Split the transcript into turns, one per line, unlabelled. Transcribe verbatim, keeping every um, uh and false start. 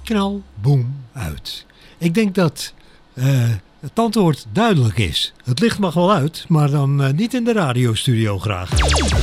knal, boem, uit. Ik denk dat uh, het antwoord duidelijk is. Het licht mag wel uit, maar dan uh, niet in de radiostudio graag.